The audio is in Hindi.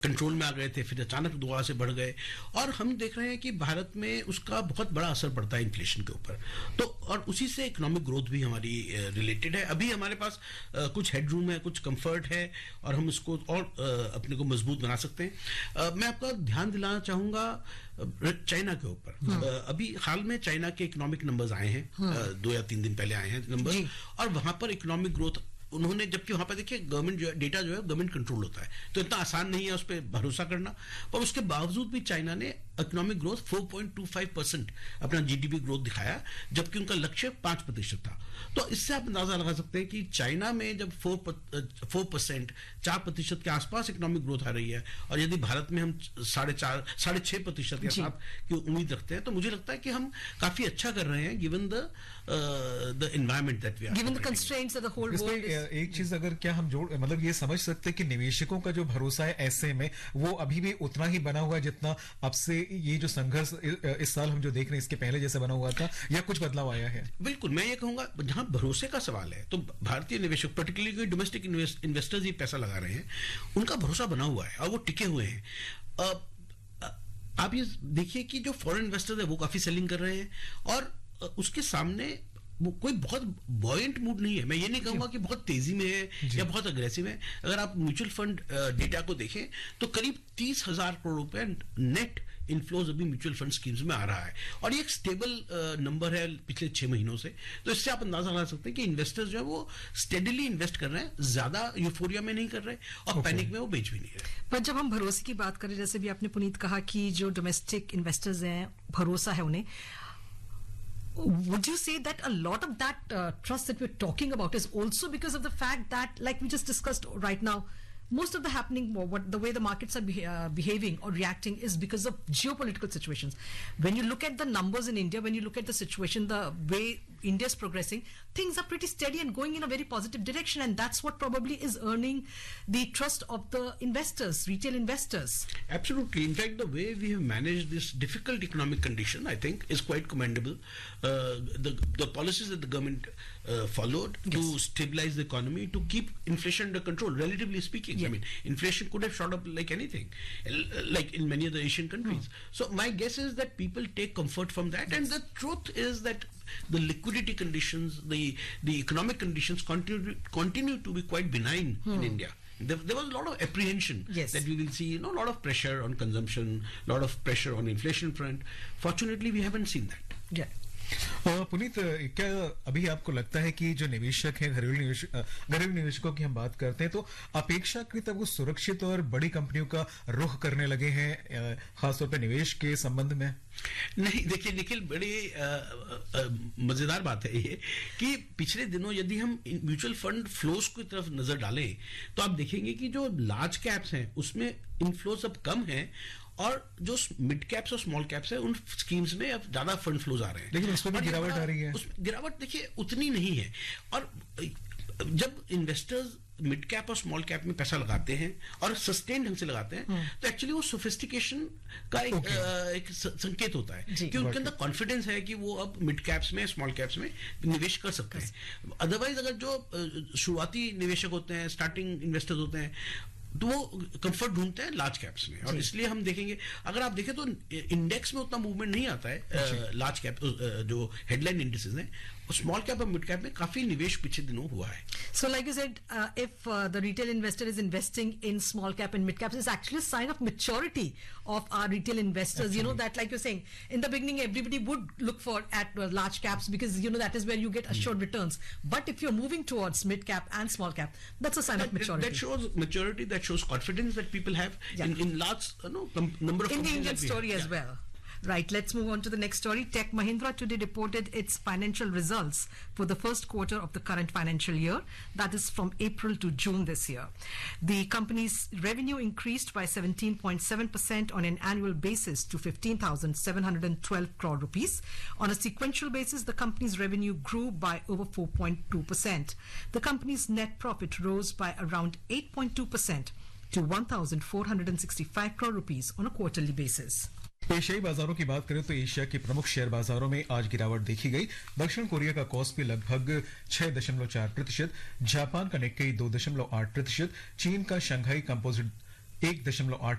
कंट्रोल में आ गए थे, फिर अचानक दोबारा से बढ़ गए, और हम देख रहे हैं कि भारत में उसका बहुत बड़ा असर पड़ता है इन्फ्लेशन के ऊपर। तो और उसी से इकोनॉमिक ग्रोथ भी हमारी रिलेटेड है। अभी हमारे पास कुछ हेडरूम है, कुछ कंफर्ट है, और हम इसको और अपने को मजबूत बना सकते हैं। मैं आपका ध्यान दिलाना चाहूंगा चाइना के ऊपर। अभी हाल में चाइना के इकोनॉमिक नंबर्स आए हैं, 2 या 3 दिन पहले आए हैं नंबर, और वहां पर इकोनॉमिक ग्रोथ उन्होंने, जबकि वहां पर देखिए गवर्नमेंट जो है, डेटा जो है गवर्नमेंट कंट्रोल होता है, तो इतना आसान नहीं है उस पर भरोसा करना, पर उसके बावजूद भी चाइना ने इकोनॉमिक ग्रोथ 4.25% अपना जीडीपी ग्रोथ दिखाया, जबकि उनका लक्ष्य 5% था। तो इससे आप अंदाजा लगा सकते हैं कि चाइना में जब 4%, 4% के आसपास इकोनॉमिक ग्रोथ आ रही है, और यदि भारत में हम 6.5% या 7 की उम्मीद रखते हैं, तो मुझे लगता है कि हम काफी अच्छा कर रहे हैं given the environment that we are, given the constraints of the whole world. एक चीज अगर क्या हम जोड़ मतलब ये समझ सकते हैं कि निवेशकों का जो भरोसा है ऐसे में वो अभी भी उतना ही बना हुआ है जितना अब से ये जो संघर्ष इस साल हम जो देख रहे हैं इसके पहले जैसे बना हुआ था, या कुछ बदलाव आया है? बिल्कुल, मैं ये कहूंगा जहां भरोसे का सवाल है तो भारतीय निवेशक, पर्टिकुलरली डोमेस्टिक इन्वेस्टर्स ही पैसा लगा रहे हैं, उनका भरोसा बना हुआ है और वो टिके हुए हैं। आप ये देखिए कि जो फॉरेन इन्वेस्टर्स है वो काफी सेलिंग कर रहे हैं, और उसके सामने वो कोई बहुत बॉयंट मूड नहीं है। मैं ये नहीं कहूंगा कि बहुत तेजी में है या बहुत अग्रेसिव है। अगर आप म्यूचुअल फंड डेटा को देखें तो करीब 30,000 करोड़ रुपए नेट इनफ्लोज अभी म्यूचुअल फंड स्कीम्स में आ रहा है, और ये एक स्टेबल नंबर है पिछले 6 महीनों से। तो इससे आप अंदाजा लगा सकते हैं कि इन्वेस्टर्स जो है वो स्टेडली इन्वेस्ट कर रहे हैं, ज्यादा यूफोरिया में नहीं कर रहे, और पैनिक में वो बेच भी नहीं रहे। पर जब हम भरोसे की बात करें, जैसे भी आपने पुनीत कहा कि जो डोमेस्टिक इन्वेस्टर्स हैं भरोसा है उन्हें, would you say that a lot of that trust that we're talking about is also because of the fact that, like we just discussed right now, most of the happening, the way the markets are behaving or reacting is because of geopolitical situations. When you look at the numbers in India, when you look at the situation, the way India is progressing, things are pretty steady and going in a very positive direction, and that's what probably is earning the trust of the investors, retail investors. Absolutely. In fact, the way we have managed this difficult economic condition, I think, is quite commendable. The policies that the government followed to stabilize the economy, to keep inflation under control, relatively speaking. I mean, inflation could have shot up like anything, like in many of the Asian countries. So my guess is that people take comfort from that, and the truth is that the liquidity conditions, the economic conditions continue to be quite benign in India. There was a lot of apprehension that we will see, a lot of pressure on consumption, a lot of pressure on inflation front. Fortunately, we haven't seen that. Yeah. Puneet, क्या अभी आपको लगता है कि जो निवेशक हैं, घरेलू निवेशकों की हम बात करते हैं, तो अपेक्षाकृत वो सुरक्षित और बड़ी कंपनियों का रुख करने लगे हैं खासतौर पर निवेश के संबंध में? नहीं, देखिए निखिल, बड़ी मजेदार बात है ये कि पिछले दिनों यदि हम म्यूचुअल फंड फ्लोज की तरफ नजर डालें तो आप देखेंगे कि जो लार्ज कैप्स हैं उसमें इनफ्लोज अब कम हैं, और जो मिड कैप्स और स्मॉल कैप्स है उन स्कीम्स में अब ज्यादा फंड फ्लोज आ रहे हैं। लेकिन उसमें भी गिरावट आ रही है। उसमें गिरावट देखिए उतनी नहीं है, और जब इन्वेस्टर्स मिड कैप और स्मॉल कैप में पैसा लगाते हैं और सस्टेन ढंग से लगाते हैं तो एक्चुअली वो सोफिस्टिकेशन का एक संकेत होता है कि उनके अंदर कॉन्फिडेंस है कि वो अब मिड कैप्स में, स्मॉल कैप्स में निवेश कर सकते हैं। अदरवाइज अगर जो शुरुआती निवेशक होते हैं, स्टार्टिंग इन्वेस्टर्स होते हैं, तो वो कंफर्ट ढूंढते हैं लार्ज कैप्स में, और इसलिए हम देखेंगे, अगर आप देखें तो इंडेक्स में उतना मूवमेंट नहीं आता है लार्ज कैप जो हेडलाइन इंडेक्सेस हैं, और स्मॉल कैप और मिड कैप में काफी निवेश पिछले दिनों हुआ है। So like you said, if the retail investor is investing in small cap and mid caps, it's actually a sign of maturity of our retail investors. Absolutely. You know that, like you're saying, in the beginning everybody would look for at large caps because that is where you get assured returns. But if you're moving towards mid cap and small cap, that's a sign of maturity. That shows maturity, that shows confidence that people have in large number of in the Indian story as well. Right, let's move on to the next story. Tech Mahindra today reported its financial results for the first quarter of the current financial year, that is from April to June this year. The company's revenue increased by 17.7% on an annual basis to 15,712 crore rupees. On a sequential basis, the company's revenue grew by over 4.2%. The company's net profit rose by around 8.2% to 1,465 crore rupees on a quarterly basis. एशियाई बाजारों की बात करें तो एशिया के प्रमुख शेयर बाजारों में आज गिरावट देखी गई। दक्षिण कोरिया का कॉस्पी लगभग 6.4%, जापान का निक्केई 2.8%, चीन का शंघाई कंपोजिट 1.8